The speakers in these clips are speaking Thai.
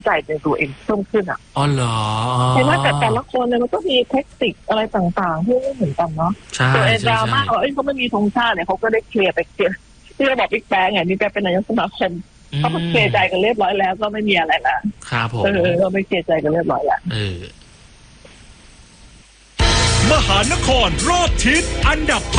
ใจในตัวเองเพิ่มขึ้นอ๋อเหรอเห็นไหมแต่ละคนเนี่ยมันก็มีเทคนิคอะไรต่างๆที่ไม่เหมือนกันเนาะตัวดราม่าเขาไม่มีธงชาติเนี่ยเขาก็ได้เคลียร์ไปเคลียร์ที่เราบอกบิ๊กแบงไงบิ๊กแบงเป็นนายกสมาคมเขาเคลียร์ใจกันเรียบร้อยแล้วก็ไม่มีอะไรละครับผมก็ไม่เคลียร์ใจกันเรียบร้อยแล้วมหานครรอบทิศอันดับ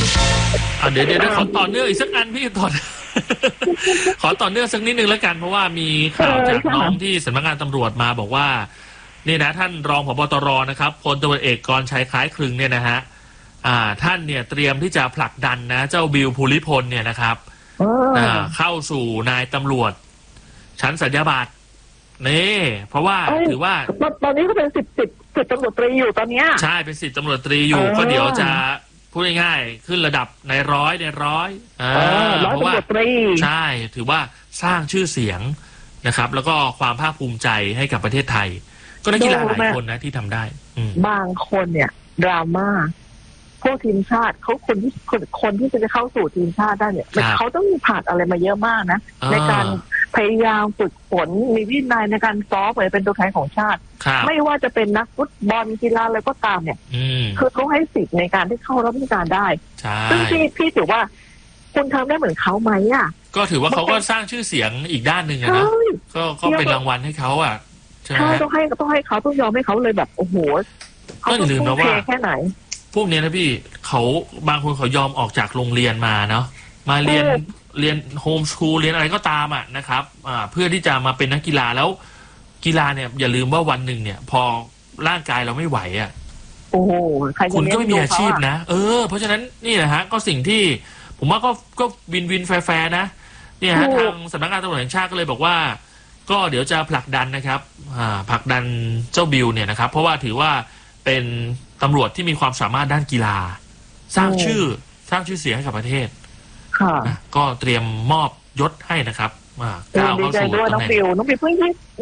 8 เดี๋ยวขอต่อเนื่องอีกสักอันพี่ต่อขอต่อเนื่องสักนิดนึงแล้วกันเพราะว่ามีข่าวจากน้องที่สำนักงานตำรวจมาบอกว่านี่นะท่านรองผบ.ตร.นะครับพลตำรวจเอกกรชัยคล้ายคลึงเนี่ยนะฮะท่านเนี่ยเตรียมที่จะผลักดันนะเจ้าบิลภูริพลเนี่ยนะครับเข้าสู่นายตำรวจชั้นสัญญาบัตรนี่เพราะว่าถือว่าตอนนี้ก็เป็นสิบตำรวจตรีอยู่ตอนนี้ใช่เป็น10ตำรวจตรีอยู่ก็เดี๋ยวจะพูดง่ายๆขึ้นระดับในร้อยเพราะว่าใช่ถือว่าสร้างชื่อเสียงนะครับแล้วก็ความภาคภูมิใจให้กับประเทศไทยก็นักกีฬาหลายคนนะที่ทำได้บางคนเนี่ยดราม่าพวกทีมชาติเขาคนที่จะเข้าสู่ทีมชาติได้เนี่ยเขาต้องมีผ่านอะไรมาเยอะมากนะในการพยายามฝึกฝนมีวินัยในการซ้อมเป็นตัวแทนของชาติไม่ว่าจะเป็นนักฟุตบอลกีฬาอะไรก็ตามเนี่ยคือเขาให้สิทธิ์ในการที่เข้ารับราชการได้ซึ่งพี่ถือว่าคุณทำได้เหมือนเขาไหมก็ถือว่าเขาก็สร้างชื่อเสียงอีกด้านหนึ่งนะก็เป็นรางวัลให้เขาใช่ไหมต้องให้เขาต้องยอมให้เขาเลยแบบโอ้โหก็อย่าลืมนะว่าแค่ไหนพวกนี้นะพี่เขาบางคนเขายอมออกจากโรงเรียนมาเนาะมาเรียนโฮมสคูลเรียนอะไรก็ตามนะครับเพื่อที่จะมาเป็นนักกีฬาแล้วกีฬาเนี่ยอย่าลืมว่าวันหนึ่งเนี่ยพอร่างกายเราไม่ไหวโอ้โหคุณก็ไม่มีอาชีพนะเพราะฉะนั้นนี่แหละฮะก็สิ่งที่ผมว่าก็วินแฟร์นะเนี่ยฮะทางสำนักงานตำรวจแห่งชาติก็เลยบอกว่าก็เดี๋ยวจะผลักดันนะครับผลักดันเจ้าบิลเนี่ยนะครับเพราะว่าถือว่าเป็นตำรวจที่มีความสามารถด้านกีฬาสร้างชื่อเสียงให้กับประเทศก็เตรียมมอบยศให้นะครับก้าวเข้าสู่น้องบิลเพิ่ง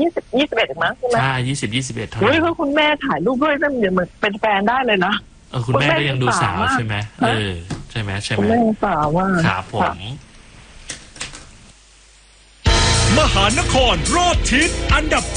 21มั้งใช่ไหมใช่20-21เท่านั้นเพราะคุณแม่ถ่ายรูปด้วยนั่นเหมือนเป็นแฟนได้เลยนะคุณแม่ก็ยังดูสาวใช่ไหมใช่ไหมคุณแม่สาวว่าครับผมมหานครรอบทิศอันดับ7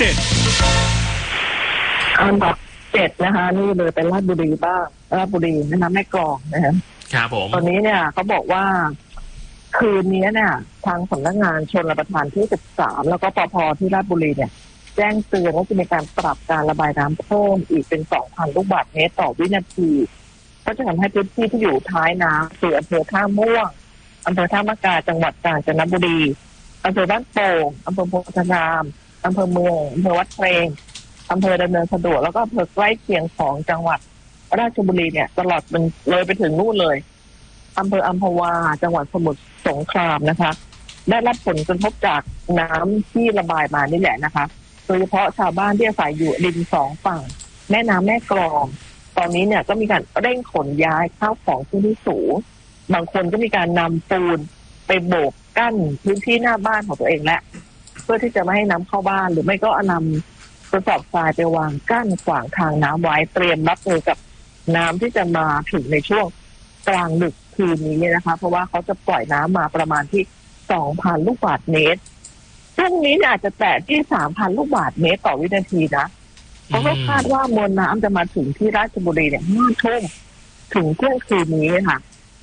นะคะนี่เลยเป็นราชบุรีบ้างราชบุรีนะคะแม่กลองนะครับครับผมตอนนี้เนี่ยเขาบอกว่าคืนนี้เนี่ยทางสำนักงานชลประทานที่13แล้วก็ปภที่ราชบุรีเนี่ยแจ้งเตือนว่าจะมีการปรับการระบายน้ำเพิ่มอีกเป็น 2,000 ลูกบาศก์เมตรต่อวินาทีก็จะทำให้พื้นที่ที่อยู่ท้ายน้ำคืออำเภอท่าม่วงอำเภอท่ามะกาจังหวัดกาญจนบุรีอำเภอบ้านโป่งอำเภอโพธารามอำเภอเมืองอำเภอวัดเพลงอำเภอดำเนินสะดวกแล้วก็อำเภอใกล้เคียงของจังหวัดราชบุรีเนี่ยตลอดมันเลยไปถึงนู่นเลยอำเภออัมพวาจังหวัดสมุทรสงครามนะคะได้รับผลกระทบจากน้ำที่ระบายมานี่แหละนะคะโดยเฉพาะชาวบ้านที่อาศัยอยู่ริม2ฝั่งแม่น้ำแม่กลองตอนนี้เนี่ยก็มีการเร่งขนย้ายข้าวของขึ้นที่สูงบางคนก็มีการนำปูนไปโบกกั้นพื้นที่หน้าบ้านของตัวเองและเพื่อที่จะไม่ให้น้ำเข้าบ้านหรือไม่ก็นำกระสอบทรายไปวางกั้นขวางทางน้ำไว้เตรียมรับมือกับน้ำที่จะมาถึงในช่วงกลางดึกคืนนี้นะคะเพราะว่าเขาจะปล่อยน้ำมาประมาณที่ 2,000 ลูกบาศก์เมตรช่วงนี้เนี่ยอาจจะแตะที่ 3,000 ลูกบาศก์เมตรต่อวินาทีนะเขาก็คาดว่ามวลน้ำจะมาถึงที่ราชบุรีเนี่ย5 ทุ่มถึงเที่ยงคืนนี้ค่ะ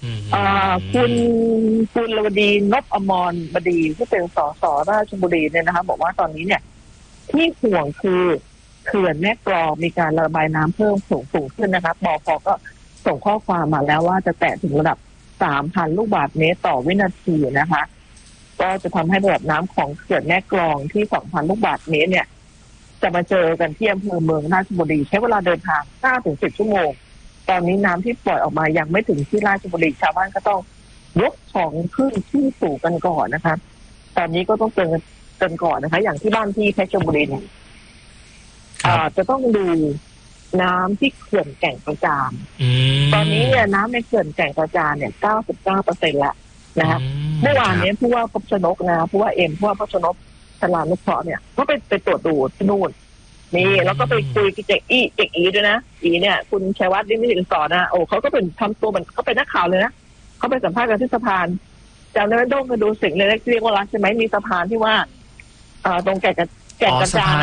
คุณลวดีนพอมรบดีที่เป็นสสราชบุรีเนี่ยนะคะบอกว่าตอนนี้เนี่ยที่ห่วงคือเขื่อนแม่กลองมีการระบายน้ำเพิ่มสูงขึ้นนะคะบพ.ก็ส่งข้อความมาแล้วว่าจะแตะถึงระดับ 3,000 ลูกบาศก์เมตรต่อวินาทีนะคะก็จะทำให้ระดับน้ำของเขื่อนแม่กลองที่ 2,000 ลูกบาศก์เมตรเนี่ยจะมาเจอกันที่อำเภอเมืองราชบุรีใช้เวลาเดินทาง 9-10 ชั่วโมงตอนนี้น้ำที่ปล่อยออกมายังไม่ถึงที่ราชบุรีชาวบ้านก็ต้องยกของขึ้นที่สูงกันก่อนนะคะตอนนี้ก็ต้องเตือนกันก่อนนะคะอย่างที่บ้านที่เพชรบุรีเนี่ยจะต้องดูน้ำที่เขื่อนแก่งกระจานตอนนี้เนี่ยน้ำในเขื่อนแก่งกระจานเนี่ย 99% ละนะคะเมื่อวานนี้ผู้ว่าพบชนกนะผู้ว่าพบชนกชลานุเคราะห์เนี่ยก็ไปตรวจดูที่นู่นนี่แล้วก็ไปคุยกับเด็กอีด้วยนะอีเนี่ยคุณชัยวัฒน์นิมิตสอนนะโอ้เขาก็เป็นทำตัวเหมือนเขาเป็นนักข่าวเลยนะเขาไปสัมภาษณ์กันที่สะพานจำได้ไหมโด่งก็ดูสิ่งเล็กๆเรียกว่ารักใช่ไหมมีสะพานที่ว่าตรงแก่แก่งกระจาน